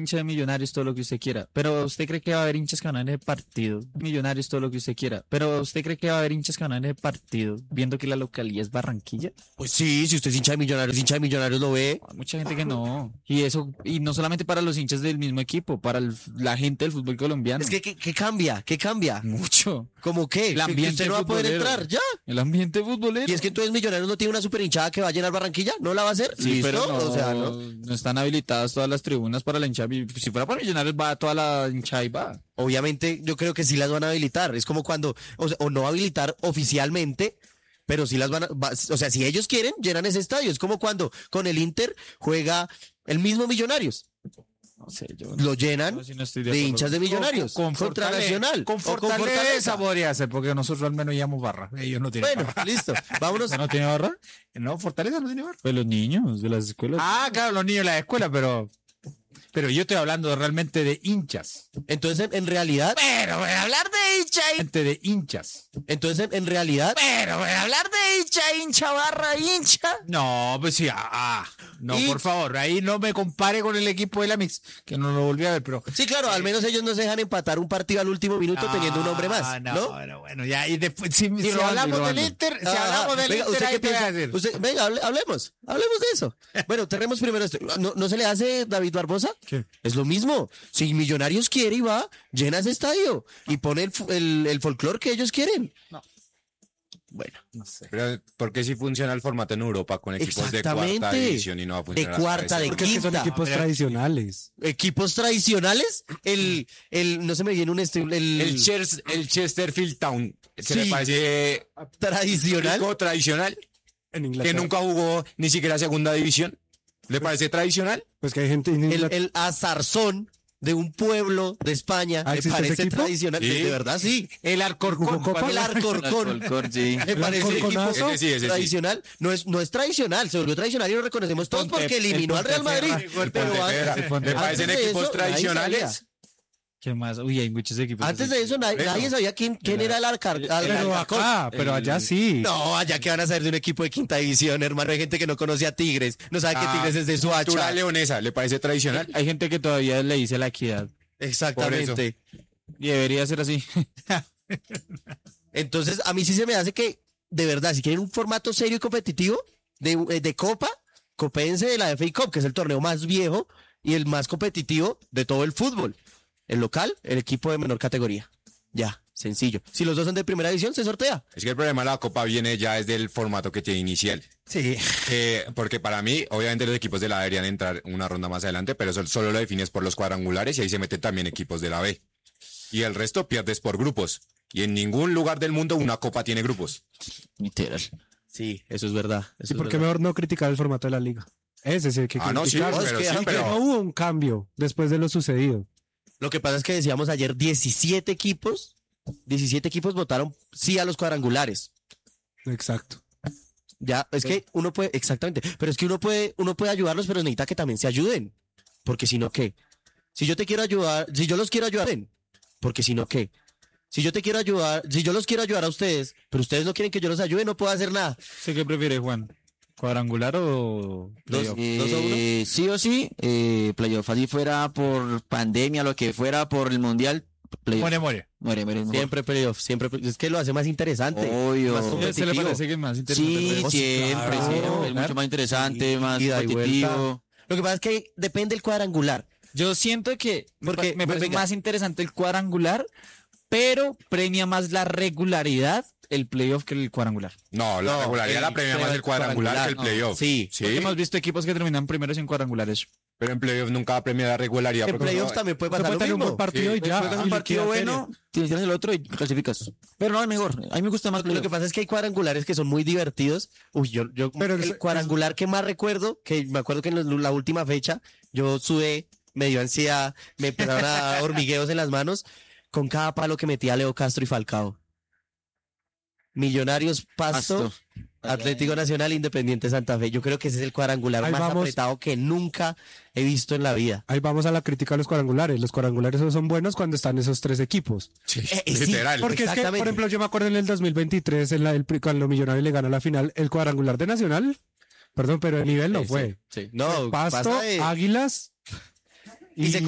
hincha de Millonarios, todo lo que usted quiera, pero ¿usted cree que va a haber hinchas que van a ver el partido? Millonarios, todo lo que usted quiera, pero ¿usted cree que va a haber hinchas que van a ver el partido viendo que la localidad es Barranquilla? Pues sí, si usted es hincha de Millonarios lo ve. Hay mucha gente que no. Y eso, y no solamente para los hinchas del mismo equipo, para la gente del fútbol colombiano. Es que, ¿qué cambia? ¿Qué cambia? Mucho. ¿Cómo qué? El ¿Que ambiente usted no va a poder futbolero. entrar? ¿Ya? El ambiente futbolero. ¿Y es que entonces Millonarios no tiene una super hinchada que va a llenar Barranquilla? ¿No la va a hacer? Sí, ¿Listo? pero no, O sea, ¿no? no están habilitadas todas las tribunas para la hinchada. Si fuera para Millonarios, va toda la hinchada y va. Obviamente, yo creo que sí las van a habilitar. Es como cuando, o no habilitar oficialmente, pero sí las van a, o sea, si ellos quieren, llenan ese estadio. Es como cuando con el Inter juega el mismo Millonarios. No sé, yo Lo llenan no, si no estoy de acuerdo. hinchas de Millonarios. Contra Nacional. Con o con Fortaleza podría ser, porque nosotros al menos llevamos barra. Ellos no tienen Bueno, barra. listo. Vámonos. ¿No tiene barra? No, Fortaleza no tiene barra. Pues los niños de las escuelas. Ah, claro, los niños de la escuela, pero yo estoy hablando realmente de hinchas. Entonces, en realidad, Pero voy a hablar de hincha. Gente de hinchas. entonces, en realidad, Pero voy a hablar de hincha barra, hincha. No, pues sí, no, Y- por favor, ahí no me compare con el equipo de la Mix, que no lo volví a ver, pero... sí, claro, al menos ellos no se dejan empatar un partido al último minuto teniendo un hombre más, ¿no? Bueno, ya, y después, si robando, hablamos y del robando. Inter, si Ajá. hablamos del Venga, Inter, ¿usted ahí qué te voy a piensa? decir. Venga, hablemos de eso. Bueno, cerremos primero esto. ¿No se le hace David Barbosa? ¿Qué? Es lo mismo. Si Millonarios quiere y va, llena ese estadio y pone el folclore que ellos quieren. No. Bueno, No sé. Pero ¿por qué si funciona el formato en Europa con equipos de cuarta Exactamente. división y no va a funcionar De hasta cuarta, ese? de Porque es que son quinta. equipos tradicionales. Equipos tradicionales, no se me viene un estilo, El Chesterfield Town se le Sí. parece tradicional. equipo tradicional En que Inglaterra. nunca jugó ni siquiera segunda división. ¿Le parece tradicional? Pues que hay gente en Inglaterra. El Azarzón de un pueblo de España, Ah, me ¿existe ese parece equipo? tradicional. Sí. De verdad, sí. El Alcorcón. ¿Jugó Copa? El Alcorcón. Alcorcón, sí. Me parece un equipo Alcorconazo. Ese sí. tradicional. No es tradicional, se volvió tradicional y lo reconocemos todos porque eliminó al Real Madrid. El Pero Pontevedra. antes- ¿Le antes parecen de equipos eso, nadie tradicionales? sabía. ¿Qué más? Uy, hay muchos equipos. Antes así. de eso, nadie sabía quién era el Pero acá, pero allá sí. No, allá que van a saber de un equipo de quinta división, hermano. Hay gente que no conoce a Tigres, no sabe que Tigres es de Cultura Soacha. leonesa, ¿le parece tradicional? Hay gente que todavía le dice la equidad. Exactamente. Y debería ser así. Entonces, a mí sí se me hace que, de verdad, si quieren un formato serio y competitivo de Copa, copéense de la FA Cup, que es el torneo más viejo y el más competitivo de todo el fútbol. El local, el equipo de menor categoría. Ya, sencillo. Si los dos son de primera división, se sortea. Es que el problema de la Copa viene ya desde el formato que tiene inicial. Sí. Porque para mí, obviamente los equipos de la A deberían entrar una ronda más adelante, pero eso solo lo defines por los cuadrangulares y ahí se meten también equipos de la B. Y el resto pierdes por grupos. Y en ningún lugar del mundo una Copa tiene grupos. Literal. Sí, eso es verdad. ¿Y por qué mejor no criticar el formato de la liga? Ese sí hay que No, sí, criticarlo. es pero que- sí, es que No pero... hubo un cambio después de lo sucedido. Lo que pasa es que decíamos ayer, 17 equipos votaron sí a los cuadrangulares. Exacto. Ya, es que uno puede, exactamente, pero es que uno puede ayudarlos, pero necesita que también se ayuden. Porque si no, ¿qué? Si yo te quiero ayudar, si yo los quiero ayudar, ven. Porque si no, ¿qué? Si yo te quiero ayudar, si yo los quiero ayudar a ustedes, pero ustedes no quieren que yo los ayude, no puedo hacer nada. ¿Sé qué prefiere, Juan? ¿Cuadrangular o playoff? ¿Dos a uno? Sí o sí, playoff. Así fuera por pandemia, lo que fuera por el mundial, playoff. Muere. Muere. Siempre playoff, siempre. Es que lo hace más interesante. Obvio. Más ¿Se le competitivo. parece que es más interesante? Sí, el playoff? siempre, claro. siempre. Es mucho más interesante, más Ida y competitivo. Lo que pasa es que depende del cuadrangular. Yo siento que Porque, me parece venga. más interesante el cuadrangular, pero premia más la regularidad el playoff que el cuadrangular. No, la No, regularidad la premia el más el cuadrangular que el cuadrangular, playoff. sí. Porque hemos visto equipos que terminan primeros en cuadrangulares. Pero en playoff nunca va a premiar la regularidad. En porque playoffs no- también puede Se pasar puede lo tener un buen mismo. partido Sí. y ya. Juegas y un partido liquidar serie. bueno, tienes el otro y clasificas. Pero no es mejor. A mí me gusta más Lo que playoff. pasa es que hay cuadrangulares que son muy divertidos. Uy, Pero el cuadrangular que más recuerdo, que me acuerdo que en la última fecha yo sudé, me dio ansiedad, me empezaron a dar hormigueos en las manos con cada palo que metía Leo Castro y Falcao. Millonarios, Pasto, Atlético Nacional, Independiente Santa Fe. Yo creo que ese es el cuadrangular Ahí más vamos. apretado que nunca he visto en la vida. Ahí vamos a la crítica a los cuadrangulares. Los cuadrangulares solo son buenos cuando están esos tres equipos. Sí, sí, literal. Porque es que, Exactamente. por ejemplo, yo me acuerdo en el 2023, cuando Millonarios le ganó la final, el cuadrangular de Nacional, perdón, pero el nivel no fue. Sí. No, Pasto, pasa de- Águilas y se